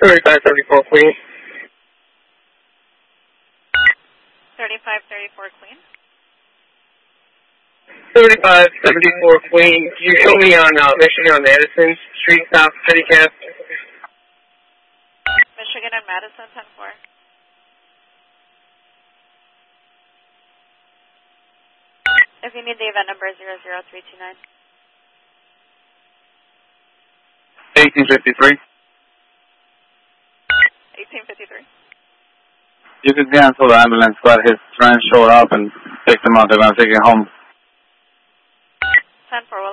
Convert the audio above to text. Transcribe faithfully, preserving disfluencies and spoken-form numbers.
thirty-five thirty-four Queen. thirty-five thirty-four Queen. thirty-five seventy-four Queen. Can you show me on uh, Michigan on Madison Street, South City Cap? Michigan and Madison, ten four. If you need the event number, zero zero three two nine. eighteen fifty-three. eighteen fifty-three. You could cancel the ambulance, but his friends showed up and picked him up. They're going to take him home. ten four,